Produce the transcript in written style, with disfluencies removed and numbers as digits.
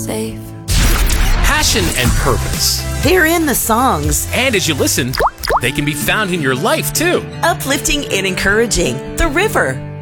safe. Passion and purpose. They're in the songs. And as you listen, they can be found in your life too. Uplifting and encouraging. The River.